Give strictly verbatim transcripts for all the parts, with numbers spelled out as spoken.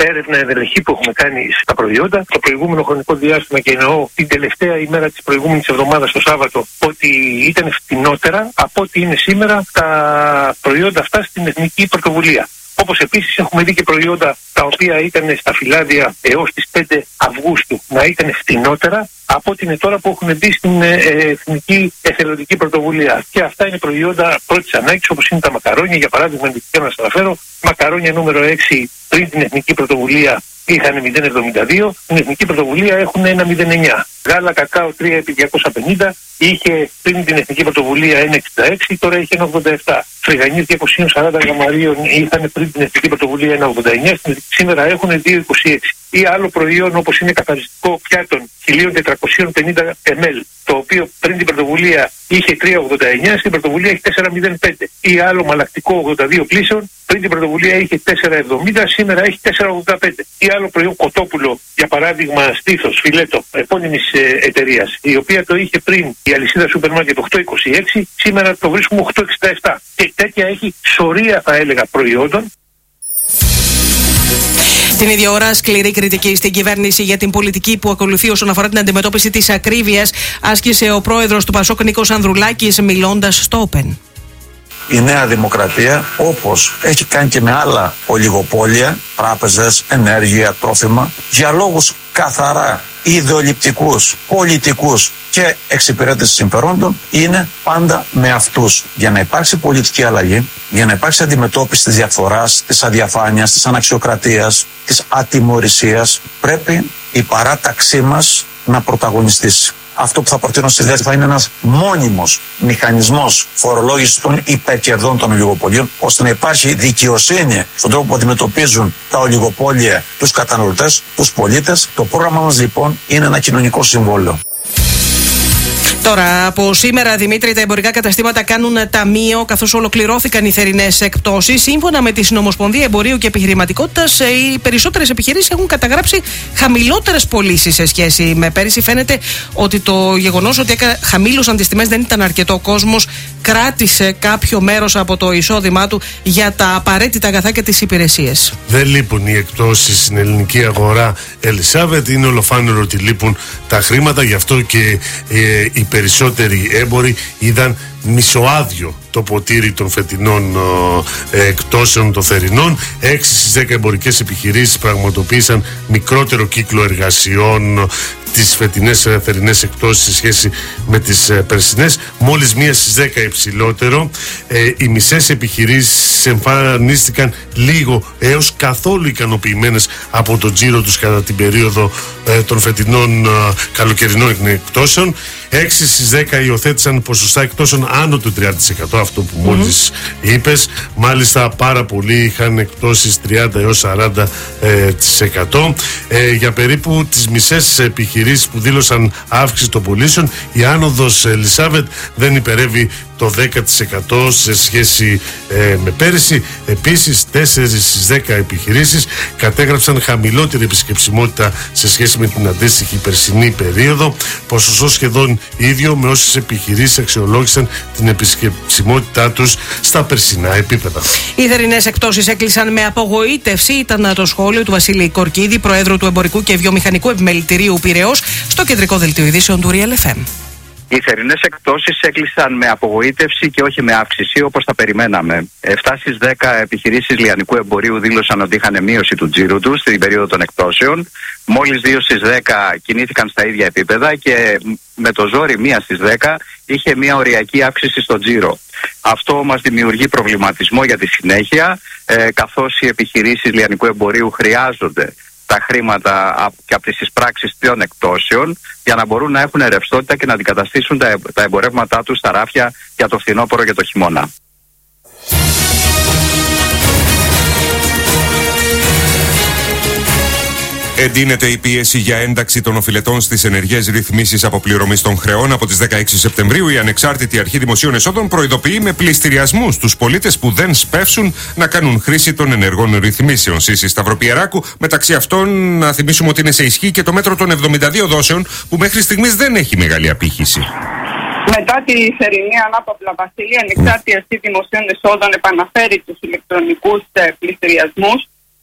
έρευνα ενδελεχή που έχουμε κάνει στα προϊόντα το προηγούμενο χρονικό διάστημα, και εννοώ την τελευταία ημέρα της προηγούμενης εβδομάδας, το Σάββατο, ότι ήταν φτηνότερα από ό,τι είναι σήμερα τα προϊόντα αυτά στην Εθνική Πρωτοβουλία. Όπως επίσης έχουμε δει και προϊόντα τα οποία ήταν στα φυλάδια έως τις πέντε Αυγούστου να ήταν φτηνότερα από ό,τι είναι τώρα που έχουν μπει στην ε, Εθνική Εθελοντική Πρωτοβουλία. Και αυτά είναι προϊόντα πρώτης ανάγκης, όπως είναι τα μακαρόνια, για παράδειγμα, να σας αναφέρω, μακαρόνια νούμερο έξι πριν την Εθνική Πρωτοβουλία είχαν μηδέν κόμμα εβδομήντα δύο, στην Εθνική Πρωτοβουλία έχουν ένα κόμμα μηδέν εννιά. Γάλα κακάο τρία επί διακόσια πενήντα είχε πριν την Εθνική Πρωτοβουλία ένα κόμμα εξήντα έξι, τώρα έχει ένα κόμμα ογδόντα επτά. Φρυγανίες διακόσια σαράντα γραμμαρίων είχαν πριν την Εθνική Πρωτοβουλία ένα κόμμα ογδόντα εννιά, σήμερα έχουν δύο κόμμα είκοσι έξι. Ή άλλο προϊόν όπως είναι καθαριστικό πιάτων χίλια τετρακόσια πενήντα μιλιλίτρα, το οποίο πριν την Πρωτοβουλία είχε τρία κόμμα ογδόντα εννιά, στην Πρωτοβουλία έχει τέσσερα κόμμα μηδέν πέντε. Ή άλλο μαλακτικό ογδόντα δύο πλήσεων, πριν την Πρωτοβουλία είχε τέσσερα κόμμα εβδομήντα, σήμερα έχει τέσσερα κόμμα ογδόντα πέντε. Ή άλλο προϊόν κοτόπουλο, για παράδειγμα στήθος, φιλέτο, επώνυμης ε, εταιρείας, η οποία το είχε πριν η αλυσίδα σούπερ μάρκετ οκτώ κόμμα είκοσι έξι, σήμερα το βρίσκουμε οκτώ κόμμα εξήντα επτά. Και τέτοια έχει σωρία, θα έλεγα, προϊόντων. Την ίδια ώρα, σκληρή κριτική στην κυβέρνηση για την πολιτική που ακολουθεί όσον αφορά την αντιμετώπιση της ακρίβειας άσκησε ο πρόεδρος του Πασόκ Νίκος Ανδρουλάκης, μιλώντας στο Open. Η Νέα Δημοκρατία, όπως έχει κάνει και με άλλα ολιγοπόλια, τράπεζες, ενέργεια, τρόφιμα, για λόγους καθαρά ιδεολειπτικούς, πολιτικούς και εξυπηρέτηση συμφερόντων, είναι πάντα με αυτούς. Για να υπάρξει πολιτική αλλαγή, για να υπάρξει αντιμετώπιση της διαφθοράς, της αδιαφάνειας, της αναξιοκρατίας, της ατιμωρησίας, πρέπει η παράταξή μας να πρωταγωνιστήσει. Αυτό που θα προτείνω στη ΔΕΘ θα είναι ένας μόνιμος μηχανισμός φορολόγησης των υπερκερδών των ολιγοπολίων, ώστε να υπάρχει δικαιοσύνη στον τρόπο που αντιμετωπίζουν τα ολιγοπόλια τους καταναλωτές, τους πολίτες. Το πρόγραμμα μας λοιπόν είναι ένα κοινωνικό συμβόλαιο. Τώρα, από σήμερα, Δημήτρη, τα εμπορικά καταστήματα κάνουν ταμείο, καθώς ολοκληρώθηκαν οι θερινές εκπτώσεις. Σύμφωνα με τη Συνομοσπονδία Εμπορίου και Επιχειρηματικότητας, οι περισσότερες επιχειρήσεις έχουν καταγράψει χαμηλότερες πωλήσεις σε σχέση με πέρυσι. Φαίνεται ότι το γεγονός ότι χαμήλωσαν τις τιμές δεν ήταν αρκετό. Ο κόσμος κράτησε κάποιο μέρος από το εισόδημά του για τα απαραίτητα αγαθά και τις υπηρεσίες. Δεν λείπουν οι εκπτώσεις στην ελληνική αγορά, Ελισάβετ. Είναι ολοφάνερο ότι λείπουν τα χρήματα, γι' αυτό και ε, οι περισσότεροι έμποροι είδαν μισοάδιο το ποτήρι των φετινών ε, εκπτώσεων των θερινών. έξι στις δέκα εμπορικές επιχειρήσεις πραγματοποίησαν μικρότερο κύκλο εργασιών τις φετινές θερινές εκπτώσεις σε σχέση με τις ε, περσινές, μόλις μία στις δέκα υψηλότερο. Ε, οι μισές επιχειρήσεις εμφανίστηκαν λίγο έως καθόλου ικανοποιημένες από τον τζίρο τους κατά την περίοδο ε, των φετινών ε, καλοκαιρινών εκπτώσεων. έξι στις δέκα υιοθέτησαν ποσοστά εκπτώσεων άνω του τριάντα τοις εκατό, αυτό που μόλις mm-hmm. είπες. Μάλιστα πάρα πολλοί είχαν εκπτώσεις τριάντα έως σαράντα τοις εκατό. Ε, για περίπου τις μισές επιχειρήσεις που δήλωσαν αύξηση των πωλήσεων, η άνοδος, Ελισάβετ, δεν υπερεύει το δέκα τοις εκατό σε σχέση ε, με πέρυσι. Επίσης, τέσσερα στις δέκα επιχειρήσεις κατέγραψαν χαμηλότερη επισκεψιμότητα σε σχέση με την αντίστοιχη περσινή περίοδο. Ποσοστό σχεδόν ίδιο με όσες επιχειρήσεις αξιολόγησαν την επισκεψιμότητά τους στα περσινά επίπεδα. Οι θερινές εκπτώσεις έκλεισαν με απογοήτευση, ήταν το σχόλιο του Βασίλη Κορκίδη, Προέδρου του Εμπορικού και Βιομηχανικού Επιμελητηρίου Πειραιώς, στο κεντρικό δελτίο ειδήσεων του Real εφ εμ. Οι θερινές εκπτώσεις έκλεισαν με απογοήτευση και όχι με αύξηση όπως τα περιμέναμε. επτά στις δέκα επιχειρήσεις λιανικού εμπορίου δήλωσαν ότι είχαν μείωση του τζίρου τους στην περίοδο των εκπτώσεων. Μόλις δύο στις δέκα κινήθηκαν στα ίδια επίπεδα και με το ζόρι μία στις δέκα είχε μία οριακή αύξηση στο τζίρο. Αυτό μας δημιουργεί προβληματισμό για τη συνέχεια, ε, καθώς οι επιχειρήσεις λιανικού εμπορίου χρειάζονται τα χρήματα και από τις εισπράξεις τριών εκπτώσεων για να μπορούν να έχουν ρευστότητα και να αντικαταστήσουν τα, τα εμπορεύματά τους στα ράφια για το φθινόπωρο και το χειμώνα. Εντείνεται η πίεση για ένταξη των οφειλετών στις ενεργές ρυθμίσεις αποπληρωμής των χρεών. Από τις δεκαέξι Σεπτεμβρίου, η Ανεξάρτητη Αρχή Δημοσίων Εσόδων προειδοποιεί με πληστηριασμούς τους πολίτες που δεν σπεύσουν να κάνουν χρήση των ενεργών ρυθμίσεων. Σύση Σταυροπιεράκου, μεταξύ αυτών, να θυμίσουμε ότι είναι σε ισχύ και το μέτρο των εβδομήντα δύο δόσεων, που μέχρι στιγμής δεν έχει μεγάλη απήχηση. Μετά τη θερινή ανάπαυλα, Βασίλη, η Ανεξάρτητη Αρχή Δημοσίων Εσόδων επαναφέρει τους ηλεκτρονικούς πληστηριασμούς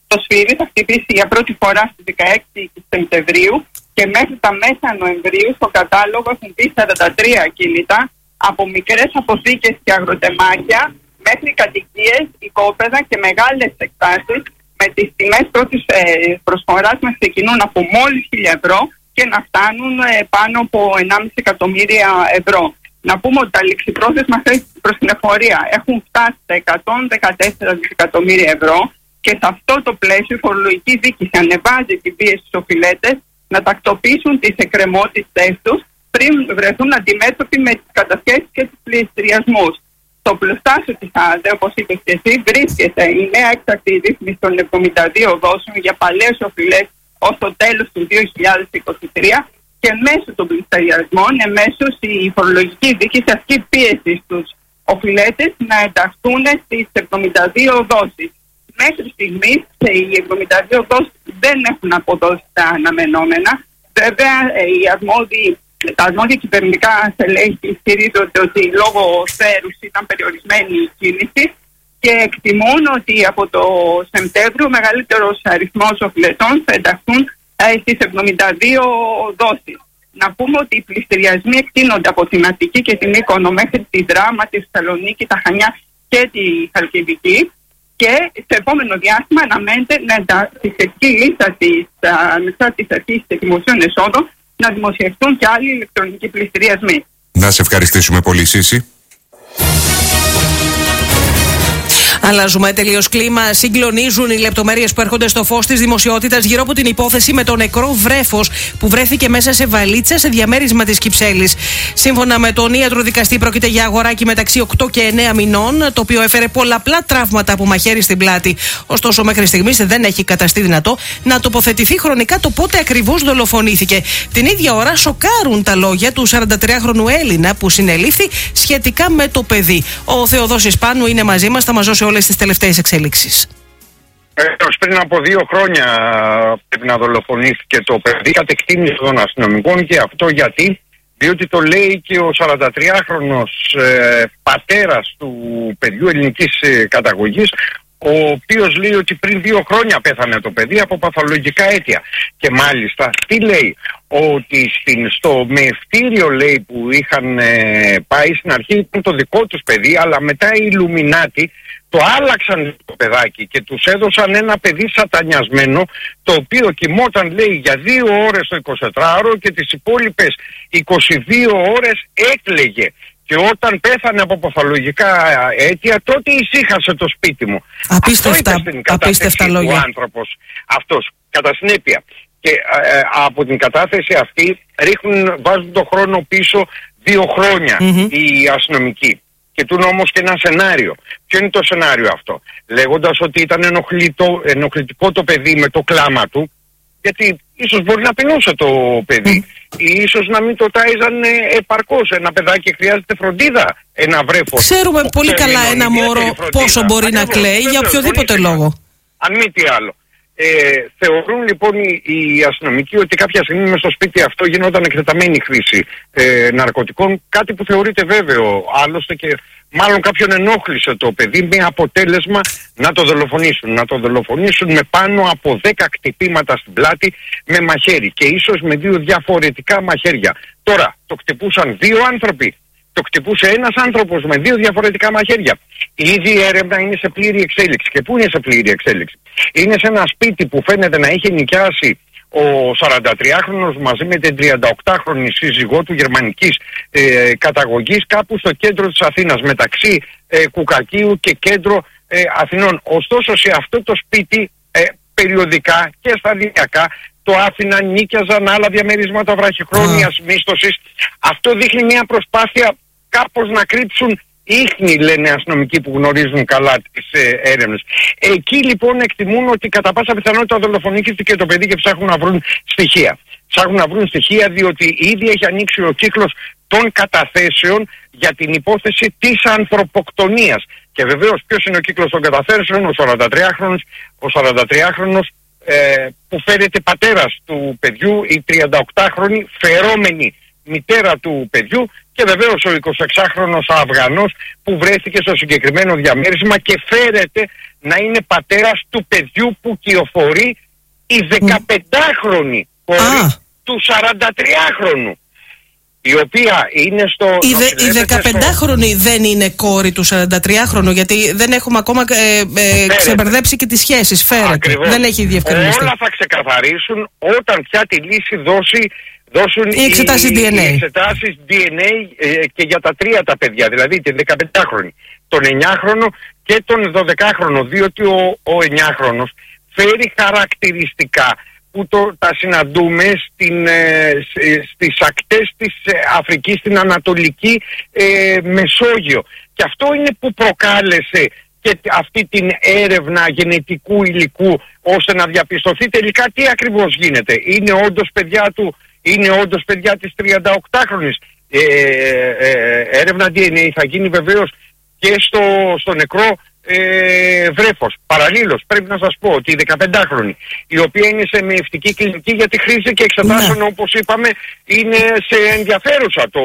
Το σφύρι θα χτυπήσει για πρώτη φορά στις δεκαέξι Σεπτεμβρίου και μέχρι τα μέσα Νοεμβρίου στο κατάλογο έχουν μπει σαράντα τρία ακίνητα, από μικρές αποθήκες και αγροτεμάκια μέχρι κατοικίες, οικόπεδα και μεγάλες εκτάσεις, με τις τιμές πρώτης ε, προσφοράς να ξεκινούν από μόλις χίλια ευρώ και να φτάνουν ε, πάνω από ενάμιση εκατομμύρια ευρώ. Να πούμε ότι τα ληξιπρόθεσμα προς την εφορία έχουν φτάσει στα εκατόν δεκατέσσερα δισεκατομμύρια ευρώ και σε αυτό το πλαίσιο η φορολογική δίκηση ανεβάζει την πίεση στους οφειλέτες να τακτοποιήσουν τις εκκρεμότητες τους πριν βρεθούν αντιμέτωποι με τις κατασχέσεις και τους πληστηριασμούς. Στο πλουστάσιο της ΑΔΕ, όπως είπες και εσύ, βρίσκεται η νέα έκτακτη ρύθμιση των εβδομήντα δύο δόσεων για παλαιές οφειλές ως το τέλος του δύο χιλιάδες είκοσι τρία και μέσω των πληστηριασμών, εμέσως η φορολογική δίκηση ασκεί πίεση στους οφειλέτες να ενταχθούν στις εβδομήντα δύο δόσεις. Μέχρι στιγμής οι εβδομήντα δύο δόσεις δεν έχουν αποδώσει τα αναμενόμενα. Βέβαια, οι αρμόδιοι Τα αρμόδια κυβερνητικά στελέχη ισχυρίζονται ότι λόγω θέρους ήταν περιορισμένη η κίνηση και εκτιμούν ότι από το Σεπτέμβριο ο μεγαλύτερος αριθμός οφειλετών θα ενταχθούν στις εβδομήντα δύο δόσεις. Να πούμε ότι οι πληστηριασμοί εκτείνονται από την Αττική και την Μύκονο μέχρι τη Δράμα, τη Θεσσαλονίκη, τα Χανιά και τη Χαλκιδική. Και στο επόμενο διάστημα αναμένεται να στη σχετική λίστα της Ανεξάρτητης Αρχής Δημοσίων Εσόδων να δημοσιευτούν και άλλοι ηλεκτρονικοί πληστηριασμοί. Να σε ευχαριστήσουμε πολύ, Σύση. Αλλάζουμε τελείως κλίμα. Συγκλονίζουν οι λεπτομέρειες που έρχονται στο φως της δημοσιότητας γύρω από την υπόθεση με το νεκρό βρέφος που βρέθηκε μέσα σε βαλίτσα σε διαμέρισμα της Κυψέλης. Σύμφωνα με τον ιατροδικαστή, πρόκειται για αγοράκι μεταξύ οκτώ και εννέα μηνών, το οποίο έφερε πολλαπλά τραύματα από μαχαίρι στην πλάτη. Ωστόσο, μέχρι στιγμής δεν έχει καταστεί δυνατό να τοποθετηθεί χρονικά το πότε ακριβώς δολοφονήθηκε. Την ίδια ώρα, σοκάρουν τα λόγια του σαραντατριάχρονου Έλληνα που συνελήφθη σχετικά με το παιδί. Ο Θεοδόσης Πάνου είναι μαζί μας, θα μας δώσει όλες τις τελευταίες εξελίξεις. Έως πριν από δύο χρόνια πρέπει να δολοφονήθηκε το παιδί κατ' εκτίμηση των αστυνομικών, και αυτό γιατί, διότι το λέει και ο σαραντατριάχρονος ε, πατέρας του παιδιού ελληνικής ε, καταγωγής, ο οποίος λέει ότι πριν δύο χρόνια πέθανε το παιδί από παθολογικά αίτια. Και μάλιστα τι λέει, ότι στην, στο μεευτήριο λέει που είχαν ε, πάει στην αρχή ήταν το δικό τους παιδί, αλλά μετά οι Ιλουμινάτοι το άλλαξαν το παιδάκι και τους έδωσαν ένα παιδί σατανιασμένο, το οποίο κοιμόταν λέει για δύο ώρες το εικοσιτετράωρο και τις υπόλοιπες είκοσι δύο ώρες έκλαιγε. Και όταν πέθανε από παθολογικά αίτια, τότε ησύχασε το σπίτι μου. Απίστευτα, Αυτό στην απίστευτα λόγια. Ο άνθρωπος αυτός, κατά συνέπεια. Και ε, από την κατάθεση αυτή ρίχνουν, βάζουν το χρόνο πίσω δύο χρόνια mm-hmm. οι αστυνομικοί. Και τούν όμως και ένα σενάριο. Ποιο είναι το σενάριο αυτό? Λέγοντας ότι ήταν ενοχλητό, ενοχλητικό το παιδί με το κλάμα του, γιατί ίσως μπορεί να πεινούσε το παιδί, mm. ή ίσως να μην το τάιζαν επαρκώς. Ένα παιδάκι χρειάζεται φροντίδα, ένα βρέφος. Ξέρουμε πολύ καλά ένα μωρό πόσο μπορεί Ακριβώς, να κλαίει για οποιοδήποτε λόγο. Αν μη τι άλλο. Ε, θεωρούν λοιπόν οι, οι αστυνομικοί ότι κάποια στιγμή μες στο σπίτι αυτό γινόταν εκτεταμένη χρήση ε, ναρκωτικών, κάτι που θεωρείται βέβαιο άλλωστε, και μάλλον κάποιον ενόχλησε το παιδί με αποτέλεσμα να το δολοφονήσουν. Να το δολοφονήσουν με πάνω από δέκα χτυπήματα στην πλάτη με μαχαίρι και ίσως με δύο διαφορετικά μαχαίρια. Τώρα το χτυπούσαν δύο άνθρωποι. Το χτυπούσε ένας άνθρωπος με δύο διαφορετικά μαχαίρια. Η ίδια έρευνα είναι σε πλήρη εξέλιξη. Και πού είναι σε πλήρη εξέλιξη? Είναι σε ένα σπίτι που φαίνεται να είχε νοικιάσει ο σαραντατριάχρονος μαζί με την τριανταοκτάχρονη σύζυγό του γερμανικής ε, καταγωγής, κάπου στο κέντρο της Αθήνας, μεταξύ ε, Κουκακίου και κέντρο ε, Αθηνών. Ωστόσο σε αυτό το σπίτι ε, περιοδικά και σταδιακά το άφηναν, νίκιαζαν άλλα διαμερίσματα βραχυχρόνιας μίσθωσης. Αυτό δείχνει μια προσπάθεια κάπως να κρύψουν ίχνη, λένε αστυνομικοί που γνωρίζουν καλά τις ε, έρευνες. Εκεί λοιπόν εκτιμούν ότι κατά πάσα πιθανότητα δολοφονήθηκε το παιδί και ψάχνουν να βρουν στοιχεία. Ψάχνουν να βρουν στοιχεία διότι ήδη έχει ανοίξει ο κύκλος των καταθέσεων για την υπόθεση της ανθρωποκτονίας. Και βεβαίως ποιος είναι ο κύκλος των καταθέσεων? Ο σαραντατριάχρονος, ο σαραντατριάχρονος ε, που φέρεται πατέρας του παιδιού, η τριανταοκτάχρονη φερόμενη μητέρα του παιδιού, και βεβαίως ο εικοσιεξάχρονος Αφγανός που βρέθηκε στο συγκεκριμένο διαμέρισμα και φέρεται να είναι πατέρας του παιδιού που κυοφορεί η δεκαπεντάχρονη κόρη του σαραντατριάχρονου, η οποία είναι στο... Η, δε, η δεκαπεντάχρονη στο... δεν είναι κόρη του σαραντατριάχρονου, γιατί δεν έχουμε ακόμα ε, ε, ξεμπερδέψει και τις σχέσεις. Φέρεται. Ακριβώς. Δεν έχει διευκρινιστεί. Όλα θα ξεκαθαρίσουν όταν πια τη λύση δώσει, δώσουν οι εξετάσεις ντι εν έι. Οι εξετάσεις ντι εν έι ε, και για τα τρία τα παιδιά, δηλαδή την δεκαπεντάχρονη, τον εννιάχρονο και τον δωδεκάχρονο, διότι ο, ο εννιάχρονος φέρει χαρακτηριστικά που το, τα συναντούμε στην, ε, στις ακτές της Αφρικής, στην Ανατολική ε, Μεσόγειο. Και αυτό είναι που προκάλεσε και αυτή την έρευνα γενετικού υλικού, ώστε να διαπιστωθεί τελικά τι ακριβώς γίνεται. Είναι όντως παιδιά του, είναι όντως παιδιά της τριανταοκτάχρονης. Ε, ε, έρευνα ντι εν έι θα γίνει βεβαίως και στο, στο νεκρό Ε, βρέφος. Παραλλήλως πρέπει να σας πω ότι η δεκαπεντάχρονη, η οποία είναι σε μυευτική κλινική για τη χρήση και εξετάσεων, ναι, όπως είπαμε, είναι σε ενδιαφέρουσα το,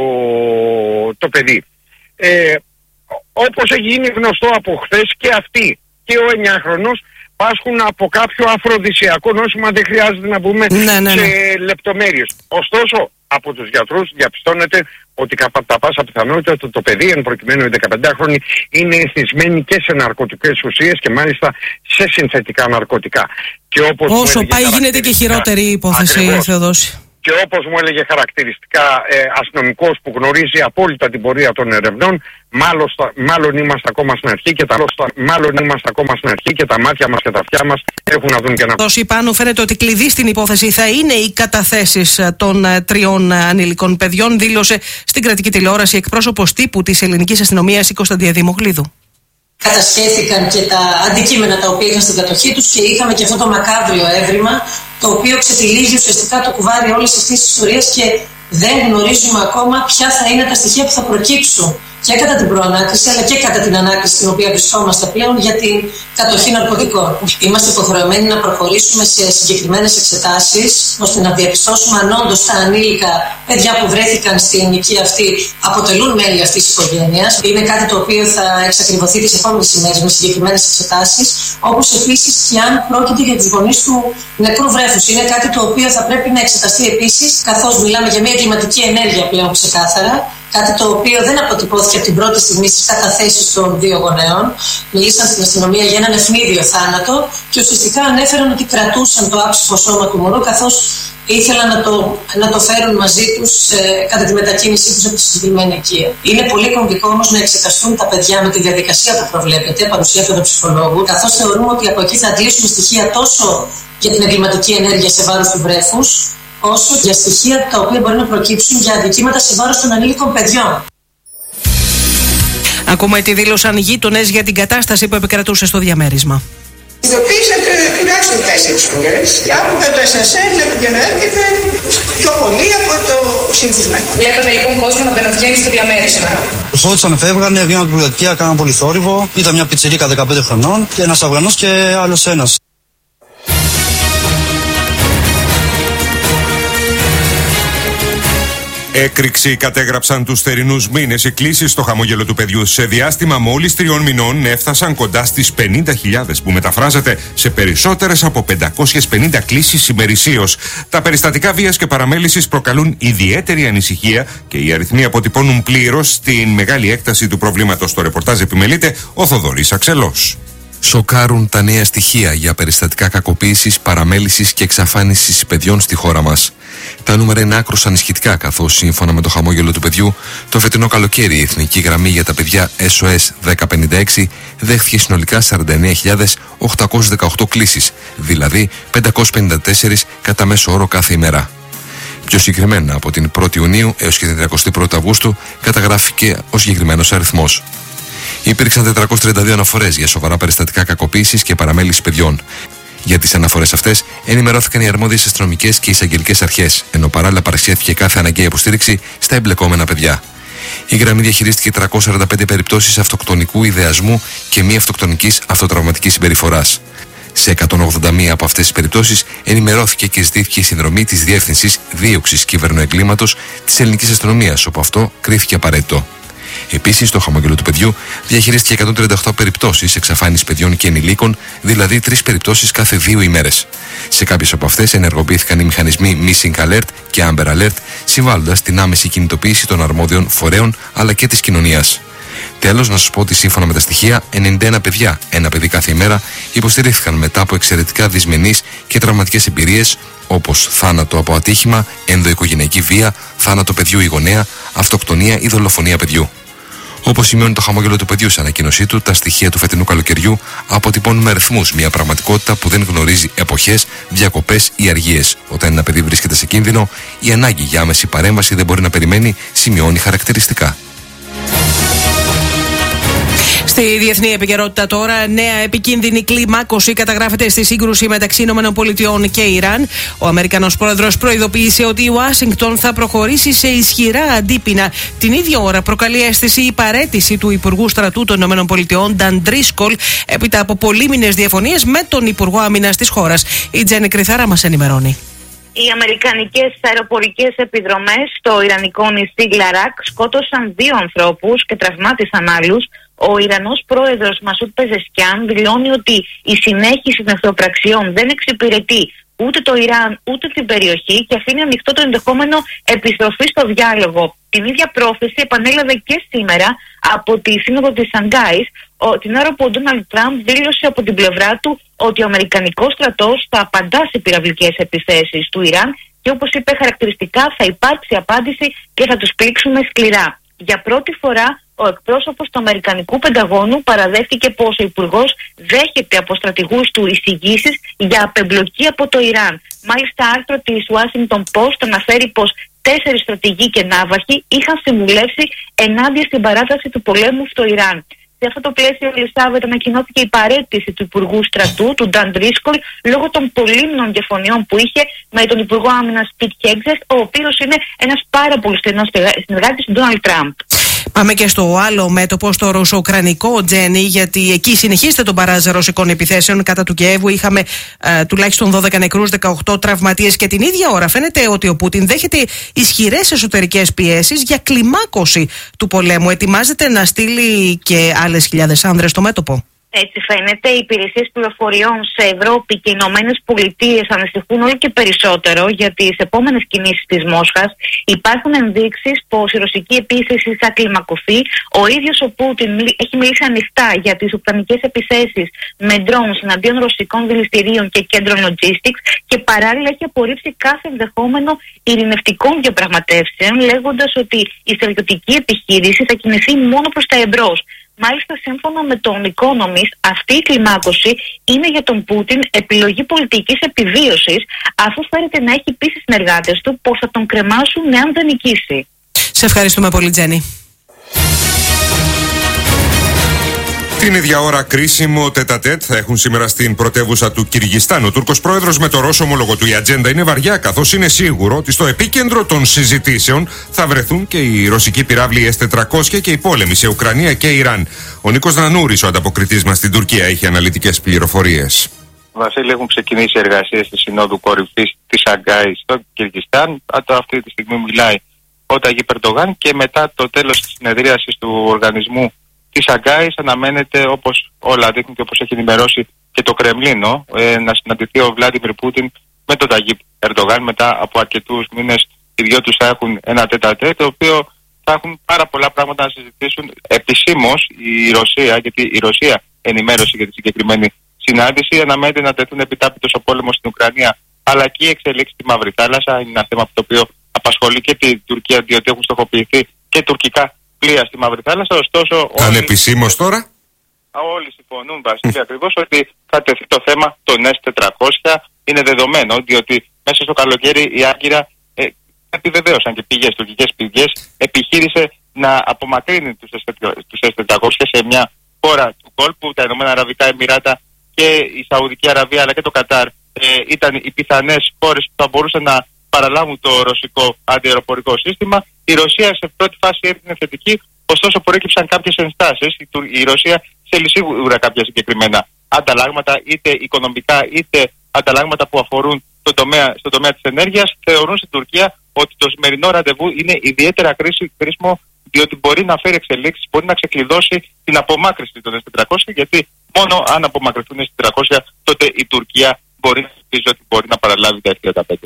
το παιδί. Ε, όπως έχει γίνει γνωστό από χθες, και αυτή και ο εννιάχρονος πάσχουν από κάποιο αφροδισιακό νόσημα, δεν χρειάζεται να μπούμε, ναι, ναι, ναι, σε λεπτομέρειες. Ωστόσο, από τους γιατρούς διαπιστώνεται ότι κατά τα πάσα πιθανότητα το, το παιδί, εν προκειμένου η δεκαπεντάχρονη, είναι εθισμένη και σε ναρκωτικές ουσίες και μάλιστα σε συνθετικά ναρκωτικά. Και όπως όσο πάει γίνεται και χειρότερη η υπόθεση, Θεοδόση. Και όπως μου έλεγε χαρακτηριστικά ε, αστυνομικός που γνωρίζει απόλυτα την πορεία των ερευνών, μάλλον, μάλλον, είμαστε ακόμα στην αρχή και τα, μάλλον είμαστε ακόμα στην αρχή και τα μάτια μας και τα αυτιά μας έχουν να δουν και να... Τόσο πάνω φαίνεται ότι κλειδί στην υπόθεση θα είναι οι καταθέσεις των τριών ανήλικων παιδιών, δήλωσε στην κρατική τηλεόραση εκπρόσωπος τύπου της ελληνικής αστυνομίας, η Κωνσταντία Δημοκλίδου. Κατασχέθηκαν και τα αντικείμενα τα οποία είχαν στην κατοχή τους και είχαμε και αυτό το μακάβριο έβριμα, το οποίο ξετυλίγει ουσιαστικά το κουβάρι όλης αυτής της ιστορίας και δεν γνωρίζουμε ακόμα ποια θα είναι τα στοιχεία που θα προκύψουν και κατά την προανάκριση αλλά και κατά την ανάκριση στην οποία βρισκόμαστε πλέον για την κατοχή ναρκωτικών. Είμαστε υποχρεωμένοι να προχωρήσουμε σε συγκεκριμένες εξετάσεις ώστε να διαπιστώσουμε αν όντως τα ανήλικα παιδιά που βρέθηκαν στην ηλικία αυτή αποτελούν μέλη αυτής της οικογένειας. Είναι κάτι το οποίο θα εξακριβωθεί τις επόμενες ημέρες με συγκεκριμένες εξετάσεις, όπως επίσης και αν πρόκειται για τους γονείς του νεκρού βρέφους. Είναι κάτι το οποίο θα πρέπει να εξεταστεί επίσης, καθώς μιλάμε για μια εγκληματική ενέργεια πλέον ξεκάθαρα. Κάτι το οποίο δεν αποτυπώθηκε από την πρώτη στιγμή στις καταθέσεις των δύο γονέων. Μιλήσαν στην αστυνομία για έναν ευνίδιο θάνατο και ουσιαστικά ανέφεραν ότι κρατούσαν το άψυχο σώμα του μωρού καθώς ήθελαν να το, να το φέρουν μαζί τους ε, κατά τη μετακίνησή τους από τη συγκεκριμένη οικία. Είναι πολύ κομβικό όμως να εξεταστούν τα παιδιά με τη διαδικασία που προβλέπεται, παρουσία του ψυχολόγου, καθώς θεωρούμε ότι από εκεί θα αντλήσουμε στοιχεία τόσο για την εγκληματική ενέργεια σε βάρος του βρέφους, όσο για στοιχεία τα οποία μπορεί να προκύψουν για αδικήματα σε βάρος των ανήλικων παιδιών. Ακούμε τι δήλωσαν γείτονες για την κατάσταση που επικρατούσε στο διαμέρισμα. Ειδοποίησατε τουλάχιστον τέσσερις φορές και άκουγα το ες ες ελ να έρχεται πιο πολύ από το συνηθισμένο. Βλέπετε λοιπόν κόσμο να μπαινοβγαίνει στο διαμέρισμα. Προσφώτισαν, φεύγανε, βγαίναν από την πλατεία, κάναν πολύ θόρυβο. Ήταν μια πιτσιρίκα δεκαπέντε χρονών και ένας Αφγανός και άλλος ένας. Έκρηξη κατέγραψαν τους θερινούς μήνες. Οι κλήσεις στο χαμόγελο του παιδιού σε διάστημα μόλις τριών μηνών έφτασαν κοντά στις πενήντα χιλιάδες, που μεταφράζεται σε περισσότερες από πεντακόσιες πενήντα κλήσεις ημερησίως. Τα περιστατικά βίας και παραμέλησης προκαλούν ιδιαίτερη ανησυχία και οι αριθμοί αποτυπώνουν πλήρως την μεγάλη έκταση του προβλήματος. Στο ρεπορτάζ επιμελείται ο Θοδωρής Αξελός. Σοκάρουν τα νέα στοιχεία για περιστατικά κακοποίησης, παραμέλησης και εξαφάνισης παιδιών στη χώρα μας. Τα νούμερα είναι άκρως ανισχυτικά, καθώς σύμφωνα με το χαμόγελο του παιδιού, το φετινό καλοκαίρι η Εθνική Γραμμή για τα Παιδιά ες ο ες δέκα πενήντα έξι δέχθηκε συνολικά σαράντα εννέα χιλιάδες οκτακόσιες δεκαοκτώ κλήσεις, δηλαδή πεντακόσιες πενήντα τέσσερις κατά μέσο όρο κάθε ημέρα. Πιο συγκεκριμένα, από την πρώτη Ιουνίου έως και την τρидцаτη πρώτη Αυγούστου καταγράφηκε ο συγκεκριμένος αριθμός. Υπήρξαν τετρακόσιες τριάντα δύο αναφορές για σοβαρά περιστατικά κακοποίησης και παραμέλησης παιδιών. Για τις αναφορές αυτές ενημερώθηκαν οι αρμόδιες αστυνομικές και εισαγγελικές αρχές, ενώ παράλληλα παρασχέθηκε κάθε αναγκαία υποστήριξη στα εμπλεκόμενα παιδιά. Η γραμμή διαχειρίστηκε τριακόσιες σαράντα πέντε περιπτώσεις αυτοκτονικού ιδεασμού και μη αυτοκτονικής αυτοτραυματικής συμπεριφοράς. Σε εκατόν ογδόντα μία από αυτές τις περιπτώσεις ενημερώθηκε και ζητήθηκε η συνδρομή της Διεύθυνσης Δίωξης Κυβερνοεγκλήματος της Ελληνικής Αστυνομίας, όπου αυτό κρίθηκε απαραίτητο. Επίσης, το χαμόγελο του παιδιού διαχειρίστηκε εκατόν τριάντα οκτώ περιπτώσεις εξαφάνισης παιδιών και ενηλίκων, δηλαδή τρεις περιπτώσεις κάθε δύο ημέρες. Σε κάποιες από αυτές ενεργοποιήθηκαν οι μηχανισμοί Missing Alert και Amber Alert, συμβάλλοντας στην άμεση κινητοποίηση των αρμόδιων φορέων αλλά και της κοινωνίας. Τέλος, να σας πω ότι σύμφωνα με τα στοιχεία, ενενήντα ένα παιδιά, ένα παιδί κάθε ημέρα, υποστηρίχθηκαν μετά από εξαιρετικά δυσμενείς και τραυματικές εμπειρίες, όπως θάνατο από ατύχημα, ενδοοικογενειακή βία, θάνατο παιδιού ή γονέα, αυτοκτονία ή δολοφονία παιδιού. Όπως σημειώνει το χαμόγελο του παιδιού σε ανακοίνωσή του, τα στοιχεία του φετινού καλοκαιριού αποτυπώνουν με αριθμούς μια πραγματικότητα που δεν γνωρίζει εποχές, διακοπές ή αργίες. Όταν ένα παιδί βρίσκεται σε κίνδυνο, η ανάγκη για άμεση παρέμβαση δεν μπορεί να περιμένει, σημειώνει χαρακτηριστικά. Στη διεθνή επικαιρότητα τώρα, νέα επικίνδυνη κλιμάκωση καταγράφεται στη σύγκρουση μεταξύ ΗΠΑ και Ιράν. Ο Αμερικανός πρόεδρος προειδοποίησε ότι η Ουάσιγκτον θα προχωρήσει σε ισχυρά αντίπεινα. Την ίδια ώρα προκαλεί αίσθηση η παραίτηση του Υπουργού Στρατού των ΗΠΑ, Νταν Ντρίσκολ, έπειτα από πολύμηνες διαφωνίες με τον Υπουργό Άμυνας της χώρας. Η Τζέννη Κρυθάρα μας ενημερώνει. Οι αμερικανικές αεροπορικές επιδρομές στο ιρανικό νησί Γλαράκ σκότωσαν δύο ανθρώπους και τραυμάτισαν άλλους. Ο Ιρανός πρόεδρος Μασούτ Πεζεσκιάν δηλώνει ότι η συνέχιση των εχθροπραξιών δεν εξυπηρετεί ούτε το Ιράν ούτε την περιοχή και αφήνει ανοιχτό το ενδεχόμενο επιστροφή στο διάλογο. Την ίδια πρόθεση επανέλαβε και σήμερα από τη Σύνοδο της Σανγκάης, την ώρα που ο Ντόναλντ Τραμπ δήλωσε από την πλευρά του ότι ο Αμερικανικός στρατός θα απαντά σε πυραυλικές επιθέσεις του Ιράν και, όπως είπε χαρακτηριστικά, θα υπάρξει απάντηση και θα τους πλήξουμε σκληρά. Για πρώτη φορά, ο εκπρόσωπος του Αμερικανικού Πενταγώνου παραδέχτηκε πως ο υπουργός δέχεται από στρατηγούς του εισηγήσεις για απεμπλοκή από το Ιράν. Μάλιστα, άρθρο της Washington Post αναφέρει πως τέσσερις στρατηγοί και ναύαρχοι είχαν συμβουλεύσει ενάντια στην παράταση του πολέμου στο Ιράν. Σε αυτό το πλαίσιο, η Ελισάβετ, ανακοινώθηκε η παραίτηση του Υπουργού Στρατού, του Νταν Ντρίσκολ, λόγω των πολύμηνων διαφωνιών που είχε με τον Υπουργό Άμυνας Πιτ Χέγξετ, ο οποίος είναι ένας πάρα πολύ στενός συνεργάτης του Ντόναλντ Τραμπ. Πάμε και στο άλλο μέτωπο, στο ρωσο-ουκρανικό, Τζέννη, γιατί εκεί συνεχίζεται τον μπαράζ ρωσικών επιθέσεων κατά του Κιέβου. Είχαμε ε, τουλάχιστον δώδεκα νεκρούς, δεκαοκτώ τραυματίες και την ίδια ώρα φαίνεται ότι ο Πούτιν δέχεται ισχυρές εσωτερικές πιέσεις για κλιμάκωση του πολέμου. Ετοιμάζεται να στείλει και άλλες χιλιάδες άνδρες στο μέτωπο. Έτσι φαίνεται. Οι υπηρεσίες πληροφοριών σε Ευρώπη και οι Ηνωμένες Πολιτείες ανησυχούν όλο και περισσότερο για τις επόμενες κινήσεις της Μόσχας. Υπάρχουν ενδείξεις πως η ρωσική επίθεση θα κλιμακωθεί. Ο ίδιος ο Πούτιν έχει μιλήσει ανοιχτά για τις ουκρανικές επιθέσεις με drones εναντίον ρωσικών δηληστηρίων και κέντρων logistics και παράλληλα έχει απορρίψει κάθε ενδεχόμενο ειρηνευτικών διαπραγματεύσεων, λέγοντας ότι η στρατιωτική επιχείρηση θα κινηθεί μόνο προς τα εμπρός. Μάλιστα, σύμφωνα με τον Economist, αυτή η κλιμάκωση είναι για τον Πούτιν επιλογή πολιτικής επιβίωσης, αφού φέρεται να έχει πει στους συνεργάτες του πως θα τον κρεμάσουν εάν δεν νικήσει. Σε ευχαριστούμε πολύ, Τζέννη. Την ίδια ώρα κρίσιμο τέτα-τέτ θα έχουν σήμερα στην πρωτεύουσα του Κυργιστάν. Ο Τούρκος πρόεδρος με το Ρώσο ομόλογο του. Η ατζέντα είναι βαριά, καθώς είναι σίγουρο ότι στο επίκεντρο των συζητήσεων θα βρεθούν και οι ρωσικοί πυράβλοι ες τετρακόσια και οι πόλεμοι σε Ουκρανία και Ιράν. Ο Νίκος Νανούρης, ο ανταποκριτής μας στην Τουρκία, έχει αναλυτικές πληροφορίες. Βασίλη, έχουν ξεκινήσει εργασίες της Συνόδου Κορυφής της Σανγκάης στο Κυργιστάν. Αυτή τη στιγμή μιλάει ο Ταγίπ Ερντογάν και μετά το τέλος της συνεδρίασης του οργανισμού της Σανγκάης αναμένεται, όπως όλα δείχνουν και όπως έχει ενημερώσει και το Κρεμλίνο, ε, να συναντηθεί ο Βλάντιμιρ Πούτιν με τον Ταγίπ Ερντογάν. Μετά από αρκετούς μήνες οι δυο τους θα έχουν ένα τέτα-τέτ, το οποίο θα έχουν πάρα πολλά πράγματα να συζητήσουν. Επισήμως η Ρωσία, γιατί η Ρωσία ενημέρωσε για τη συγκεκριμένη συνάντηση, αναμένεται να τεθούν επιτάπητος ο πόλεμος στην Ουκρανία, αλλά και η εξελίξη στη Μαύρη Θάλασσα. Είναι ένα θέμα το οποίο απασχολεί και την Τουρκία, διότι έχουν στοχοποιηθεί και τουρκικά πλοία στη Μαύρη Θάλασσα. Ωστόσο, ανεπισήμως τώρα. Όλοι συμφωνούν, Βασίλη, ακριβώς ότι θα τεθεί το θέμα των ες τετρακόσια. Είναι δεδομένο, διότι μέσα στο καλοκαίρι η Άγκυρα, ε, επιβεβαίωσαν και πηγές, τουρκικές πηγές, επιχείρησε να απομακρύνει τους ες τετρακόσια σε μια χώρα του κόλπου, τα Ηνωμένα Αραβικά Εμιράτα και η Σαουδική Αραβία αλλά και το Κατάρ. Ε, ήταν οι πιθανές χώρες που θα μπορούσαν να παραλάβουν το ρωσικό αντιαεροπορικό σύστημα. Η Ρωσία σε πρώτη φάση έδινε θετική, ωστόσο προέκυψαν κάποιες ενστάσεις. Η, η Ρωσία θέλει σίγουρα κάποια συγκεκριμένα ανταλλάγματα, είτε οικονομικά είτε ανταλλάγματα που αφορούν στον τομέα, στον τομέα της ενέργειας, θεωρούν στην Τουρκία ότι το σημερινό ραντεβού είναι ιδιαίτερα κρίσιμο, διότι μπορεί να φέρει εξελίξεις, μπορεί να ξεκλειδώσει την απομάκρυνση των ες τετρακόσια, γιατί μόνο αν απομακρυνθούν οι ες τετρακόσια, τότε η Τουρκία μπορεί να πει ότι μπορεί να παραλάβει τα εφ τριάντα πέντε.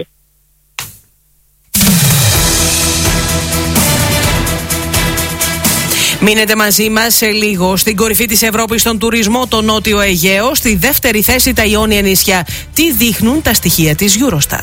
Μείνετε μαζί μας σε λίγο. Στην κορυφή της Ευρώπης στον τουρισμό, το Νότιο Αιγαίο. Στη δεύτερη θέση τα Ιόνια νησιά. Τι δείχνουν τα στοιχεία της Eurostat.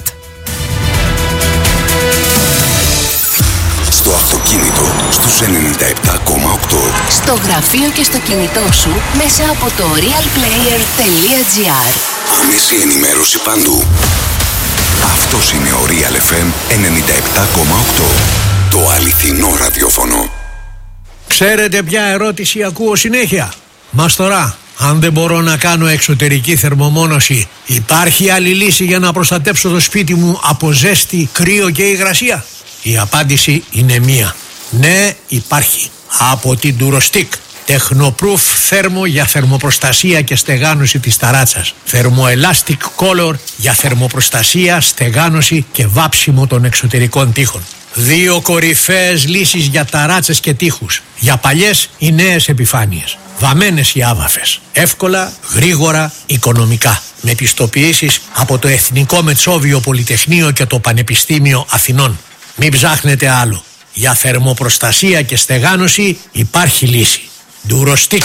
Στο αυτοκίνητο στους ενενήντα επτά κόμμα οκτώ. Στο γραφείο και στο κινητό σου μέσα από το real player τελεία τζι άρ. Άμεση ενημέρωση παντού. Αυτός είναι ο Real εφ εμ ενενήντα επτά κόμμα οκτώ. Το αληθινό ραδιόφωνο. Ξέρετε ποια ερώτηση ακούω συνέχεια? Μας τώρα, αν δεν μπορώ να κάνω εξωτερική θερμομόνωση, υπάρχει άλλη λύση για να προστατέψω το σπίτι μου από ζέστη, κρύο και υγρασία? Η απάντηση είναι μία. Ναι, υπάρχει. Από την Durostic. Technoproof θέρμο για θερμοπροστασία και στεγάνωση της ταράτσας. Thermoelastic Color για θερμοπροστασία, στεγάνωση και βάψιμο των εξωτερικών τοίχων. Δύο κορυφαίες λύσεις για ταράτσες και τοίχους. Για παλιές ή νέες επιφάνειες. Βαμμένες ή άβαφες. Εύκολα, γρήγορα, οικονομικά. Με πιστοποιήσεις από το Εθνικό Μετσόβιο Πολυτεχνείο και το Πανεπιστήμιο Αθηνών. Μην ψάχνετε άλλο. Για θερμοπροστασία και στεγάνωση υπάρχει λύση. Durostic.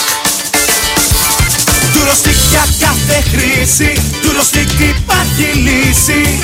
Durostic για κάθε χρήση. Durostic υπάρχει λύση.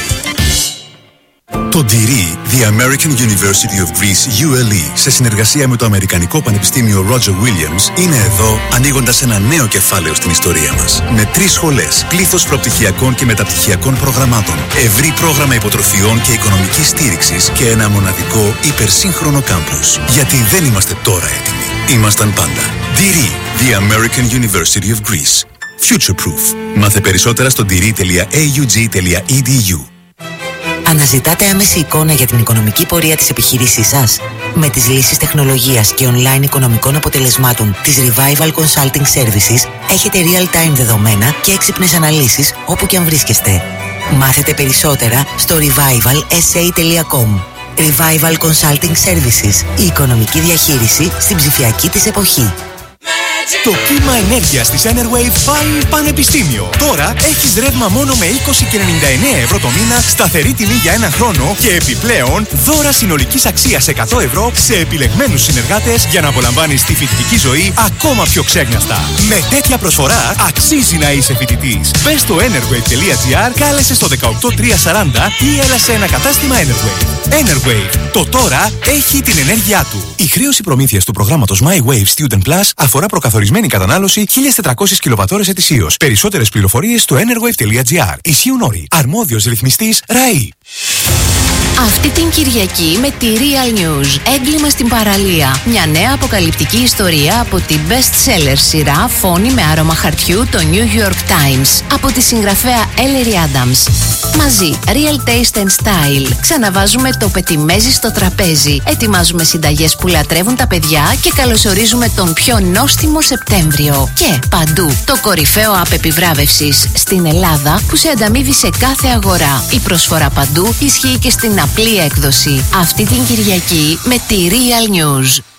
Το ντυρί The American University of Greece γιου ελ ι σε συνεργασία με το Αμερικανικό Πανεπιστήμιο Roger Williams είναι εδώ ανοίγοντας ένα νέο κεφάλαιο στην ιστορία μας. Με τρεις σχολές, πλήθος προπτυχιακών και μεταπτυχιακών προγραμμάτων, ευρύ πρόγραμμα υποτροφιών και οικονομικής στήριξης και ένα μοναδικό υπερσύγχρονο κάμπους. Γιατί δεν είμαστε τώρα έτοιμοι. Ήμασταν πάντα. ντυρί The American University of Greece. Future Proof. Μάθε περισσότερα στο ντυρί τελεία έι γιου τζι τελεία ι ντι γιου. Αναζητάτε άμεση εικόνα για την οικονομική πορεία της επιχείρησής σας? Με τις λύσεις τεχνολογίας και online οικονομικών αποτελεσμάτων της Revival Consulting Services έχετε real-time δεδομένα και έξυπνες αναλύσεις όπου και αν βρίσκεστε. Μάθετε περισσότερα στο revival ες έι τελεία κομ. Revival Consulting Services. Η οικονομική διαχείριση στην ψηφιακή της εποχή. Το κύμα ενέργειας της Enerwave πάει πανεπιστήμιο. Τώρα έχεις ρεύμα μόνο με είκοσι και ενενήντα εννέα ευρώ το μήνα, σταθερή τιμή για ένα χρόνο και επιπλέον δώρα συνολικής αξίας εκατό ευρώ σε επιλεγμένους συνεργάτες για να απολαμβάνεις τη φοιτητική ζωή ακόμα πιο ξέγναστα. Με τέτοια προσφορά αξίζει να είσαι φοιτητής. Μπες στο enerwave τελεία τζι άρ, κάλεσε στο δεκαοκτώ τριακόσια σαράντα ή έλα σε ένα κατάστημα Enerwave. Enerwave. Το τώρα έχει την ενέργειά του. Η χρέωση προμήθειας του προγράμματος My Wave Student Plus αφορά προκαθορισμένη κατανάλωση χίλιες τετρακόσιες κιλοβατόρες ετησίως. Περισσότερες πληροφορίες στο enerwave τελεία τζι άρ. Ισχύουν όροι. Αρμόδιος ρυθμιστής ΡΑΗ. Αυτή την Κυριακή με τη Real News. Έγκλημα στην παραλία. Μια νέα αποκαλυπτική ιστορία από την best-seller σειρά Φόνη με άρωμα χαρτιού, το New York Times. Από τη συγγραφέα Ellery Adams. Μαζί, Real Taste and Style. Ξαναβάζουμε το πετιμέζι στο τραπέζι. Ετοιμάζουμε συνταγές που λατρεύουν τα παιδιά και καλωσορίζουμε τον πιο νόστιμο Σεπτέμβριο. Και παντού, το κορυφαίο app επιβράβευσης στην Ελλάδα που σε ανταμείβει σε κάθε αγορά. Η προσφορά παντού ισχύει και στην απλή έκδοση. Αυτή την Κυριακή με τη Real News.